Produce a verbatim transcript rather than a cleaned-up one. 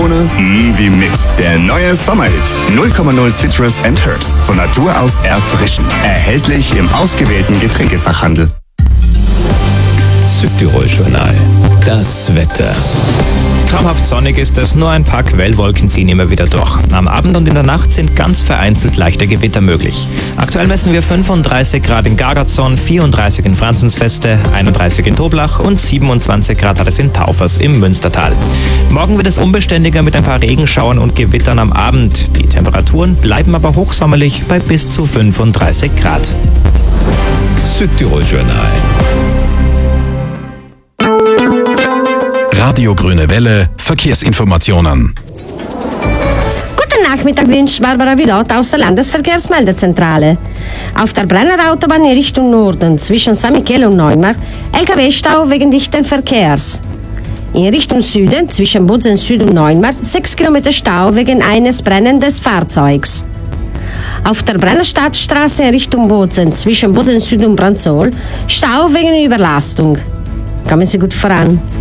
Mm, wie mit. Der neue Sommerhit. null Komma null Citrus and Herbs. Von Natur aus erfrischend. Erhältlich im ausgewählten Getränkefachhandel. Südtirol-Journal. Das Wetter. Traumhaft sonnig ist es, nur ein paar Quellwolken ziehen immer wieder durch. Am Abend und in der Nacht sind ganz vereinzelt leichte Gewitter möglich. Aktuell messen wir fünfunddreißig Grad in Gagazon, vierunddreißig in Franzensfeste, einunddreißig in Toblach und siebenundzwanzig Grad hat es in Taufers im Münstertal. Morgen wird es unbeständiger mit ein paar Regenschauern und Gewittern am Abend. Die Temperaturen bleiben aber hochsommerlich bei bis zu fünfunddreißig Grad. Südtirol-Journal. Radio Grüne Welle, Verkehrsinformationen. Guten Nachmittag wünscht Barbara Vidot aus der Landesverkehrsmeldezentrale. Auf der Brenner Autobahn in Richtung Norden zwischen San Michele und Neumarkt L K W-Stau wegen dichten Verkehrs. In Richtung Süden zwischen Bozen Süd und Neumarkt sechs Kilometer Stau wegen eines brennenden Fahrzeugs. Auf der Brenner Stadtstraße in Richtung Bozen zwischen Bozen Süd und Brandzol Stau wegen Überlastung. Kommen Sie gut voran.